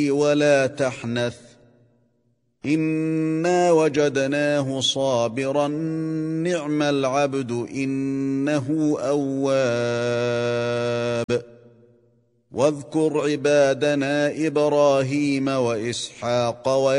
ولا تحنث إنا وجدناه صابرا نعم العبد إنه أواب واذكر عبادنا إبراهيم وإسحاق